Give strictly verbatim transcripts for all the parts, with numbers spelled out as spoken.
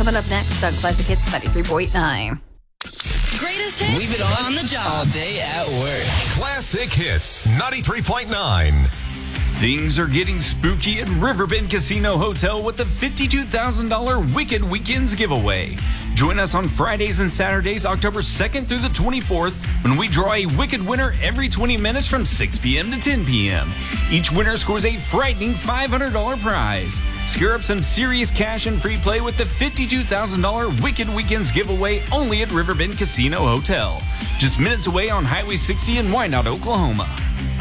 Coming up next on Classic Hits ninety-three point nine. Greatest hits Leave it on, on the job. all day at work. Classic Hits ninety-three point nine. Things are getting spooky at Riverbend Casino Hotel with the fifty-two thousand dollars Wicked Weekends giveaway. Join us on Fridays and Saturdays, October second through the twenty-fourth, when we draw a Wicked winner every twenty minutes from six p.m. to ten p.m. Each winner scores a frightening five hundred dollars prize. Scare up some serious cash and free play with the fifty-two thousand dollars Wicked Weekends giveaway only at Riverbend Casino Hotel. Just minutes away on Highway sixty in Wyandotte, Oklahoma.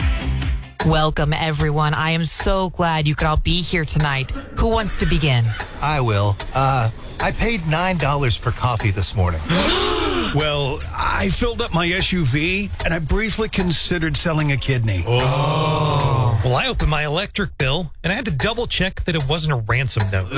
Welcome, everyone. I am so glad you could all be here tonight. Who wants to begin? I will. Uh, I paid nine dollars for coffee this morning. Well, I filled up my S U V, and I briefly considered selling a kidney. Oh. Well, I opened my electric bill, and I had to double-check that it wasn't a ransom note.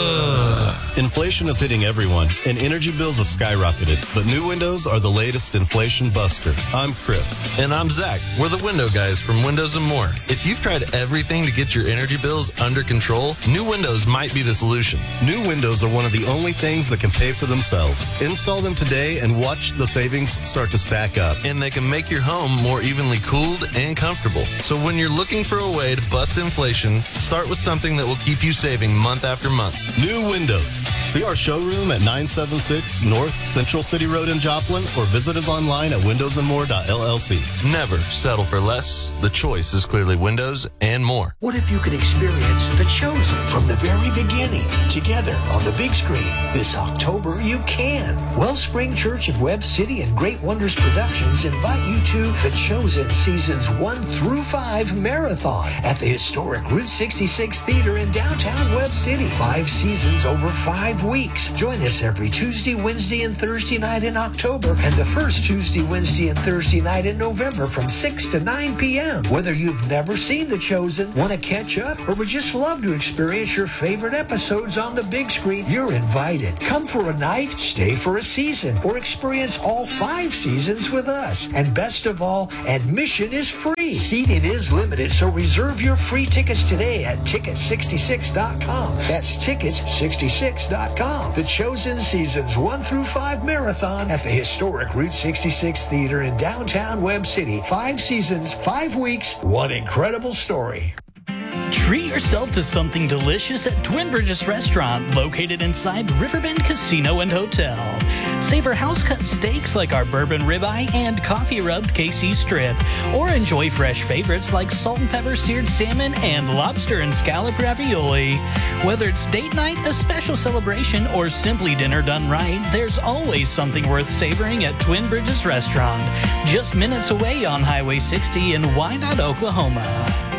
Ugh. Inflation is hitting everyone, and energy bills have skyrocketed. But new windows are the latest inflation buster. I'm Chris. And I'm Zach. We're the window guys from Windows and More. If you've tried everything to get your energy bills under control, new windows might be the solution. New windows are one of the only things that can pay for themselves. Install them today and watch the savings start to stack up. And they can make your home more evenly cooled and comfortable. So when you're looking for a way to bust inflation, start with something that will keep you saving month after month. New windows. See our showroom at nine seventy-six North Central City Road in Joplin, or visit us online at windows and more dot L L C. Never settle for less. The choice is clearly Windows and More. What if you could experience The Chosen from the very beginning, together on the big screen? This October, you can. Wellspring Church of Webb City and Great Wonders Productions invite you to The Chosen Seasons one through five Marathon at the historic Route sixty-six Theater in downtown Webb City. Five seasons over five weeks. Join us every Tuesday, Wednesday, and Thursday night in October, and the first Tuesday, Wednesday, and Thursday night in November from six to nine p.m. Whether you've never seen The Chosen, want to catch up, or would just love to experience your favorite episodes on the big screen, you're invited. Come for a night, stay for a season, or experience all five seasons with us. And best of all, admission is free. Seating is limited, so reserve your free tickets today at ticket sixty-six dot com. That's tickets sixty-six dot com. The Chosen Seasons one through five Marathon at the historic Route sixty-six Theater in downtown Webb City. Five seasons, five weeks, one incredible story. Treat yourself to something delicious at Twin Bridges Restaurant, located inside Riverbend Casino and Hotel. Savor house-cut steaks like our bourbon ribeye and coffee-rubbed K C strip, or enjoy fresh favorites like salt and pepper seared salmon and lobster and scallop ravioli. Whether it's date night, a special celebration, or simply dinner done right, there's always something worth savoring at Twin Bridges Restaurant, just minutes away on Highway sixty in Wyandotte, Oklahoma.